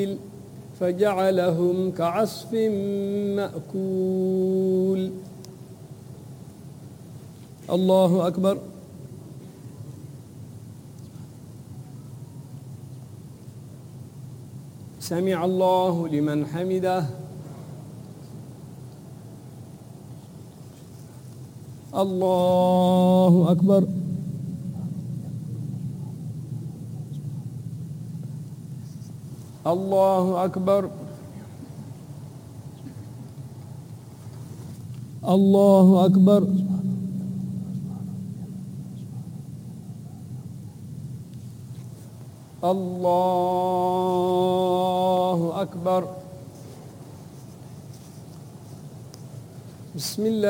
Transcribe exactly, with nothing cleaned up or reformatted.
فجعلهم كعصف مأكول. الله أكبر. سمع الله لمن حمده. الله أكبر. الله أكبر. الله أكبر. الله أكبر. بسم الله.